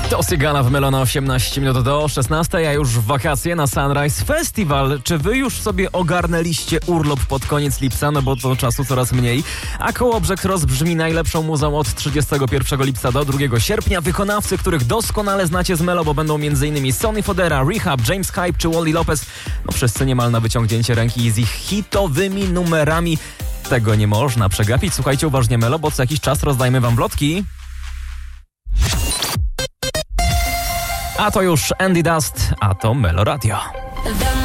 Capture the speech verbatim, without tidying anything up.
To Sigala w Melo na osiemnaście minut do szesnastej, a już w wakacje na Sunrise Festival. Czy wy już sobie ogarnęliście urlop pod koniec lipca? No bo to czasu coraz mniej. A Kołobrzeg rozbrzmi najlepszą muzą od trzydziestego pierwszego lipca do drugiego sierpnia. Wykonawcy, których doskonale znacie z Melo, bo będą m.in. Sonny Fodera, Rehab, James Hype czy Wally Lopez. No wszyscy niemal na wyciągnięcie ręki z ich hitowymi numerami. Tego nie można przegapić. Słuchajcie uważnie Melo, bo co jakiś czas rozdajmy wam wlotki. A to już Andy Dust, a to Melo Radio.